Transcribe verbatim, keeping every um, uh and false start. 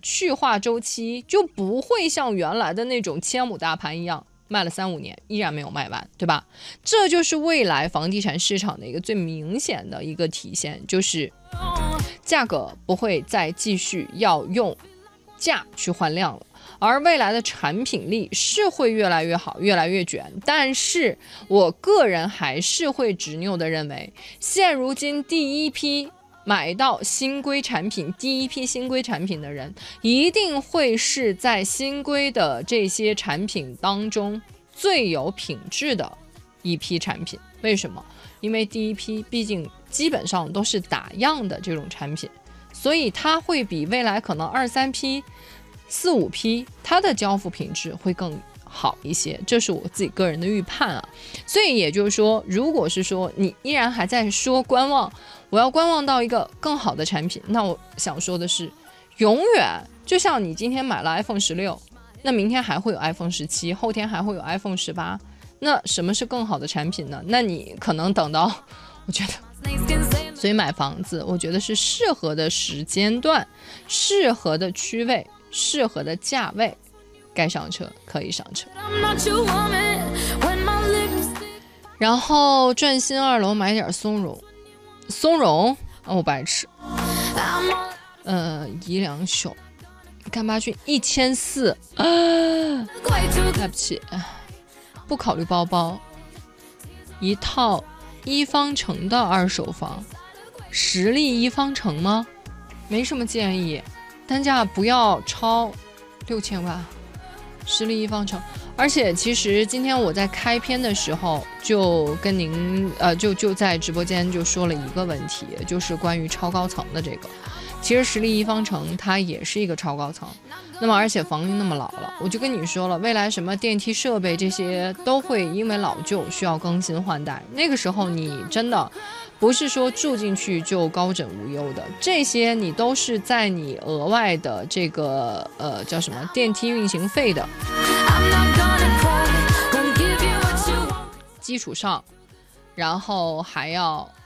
去化周期，就不会像原来的那种千亩大盘一样卖了三五年依然没有卖完，对吧？这就是未来房地产市场的一个最明显的一个体现，就是价格不会再继续要用价去换量了，而未来的产品力是会越来越好，越来越卷。但是我个人还是会执拗的认为，现如今第一批买到新规产品，第一批新规产品的人，一定会是在新规的这些产品当中最有品质的一批产品。为什么？因为第一批毕竟基本上都是打样的这种产品，所以它会比未来可能二三批、四五批它的交付品质会更好一些，这是我自己个人的预判啊。所以也就是说，如果是说你依然还在说观望，我要观望到一个更好的产品，那我想说的是，永远就像你今天买了 iPhone 十六，那明天还会有 iPhone 十七，后天还会有 iPhone 十八，那什么是更好的产品呢？那你可能等到，我觉得，所以买房子，我觉得是适合的时间段、适合的区位、适合的价位，该上车可以上车。然后转心二楼买点松茸，松茸啊，我不爱吃。呃，宜良秀干巴菌一千四，啊，对不起，不考虑包包。一套一方城的二手房，实力一方城吗？没什么建议，单价不要超六千万。实力一方城，而且其实今天我在开篇的时候就跟您呃就就在直播间就说了一个问题，就是关于超高层的这个。其实实力一方城它也是一个超高层，那么而且房龄那么老了，我就跟你说了，未来什么电梯设备这些都会因为老旧需要更新换代，那个时候你真的不是说住进去就高枕无忧的，这些你都是在你额外的这个呃叫什么电梯运行费的基础上，然后还要